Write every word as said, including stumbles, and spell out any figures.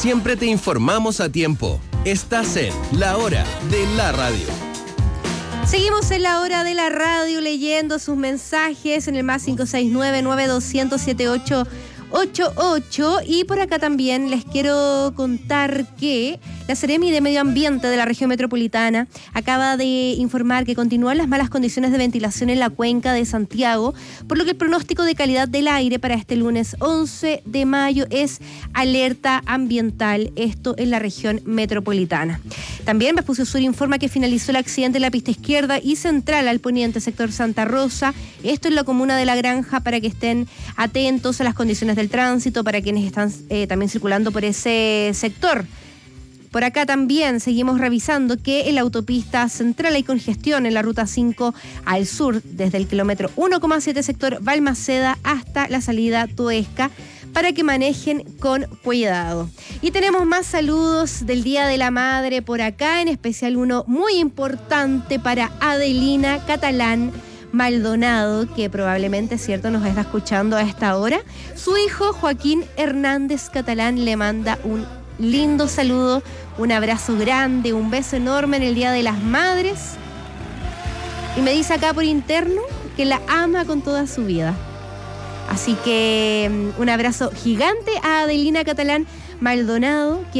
siempre te informamos a tiempo. Estás en La Hora de la Radio. Seguimos en La Hora de la Radio leyendo sus mensajes en el más cinco seis nueve, nueve dos cero cero, siete ocho ocho ocho. Y por acá también les quiero contar que la Seremi de Medio Ambiente de la región metropolitana acaba de informar que continúan las malas condiciones de ventilación en la cuenca de Santiago, por lo que el pronóstico de calidad del aire para este lunes once de mayo es alerta ambiental, esto en la región metropolitana. También Vespucio Sur informa que finalizó el accidente en la pista izquierda y central al poniente sector Santa Rosa, esto en la comuna de La Granja, para que estén atentos a las condiciones del tránsito para quienes están eh, también circulando por ese sector. Por acá también seguimos revisando que en la autopista central hay congestión en la ruta cinco al sur, desde el kilómetro uno coma siete sector Balmaceda hasta la salida Toesca, para que manejen con cuidado. Y tenemos más saludos del Día de la Madre por acá, en especial uno muy importante para Adelina Catalán Maldonado, que probablemente, cierto, nos está escuchando a esta hora. Su hijo Joaquín Hernández Catalán le manda un lindo saludo, un abrazo grande, un beso enorme en el Día de las Madres. Y me dice acá por interno que la ama con toda su vida. Así que un abrazo gigante a Adelina Catalán Maldonado,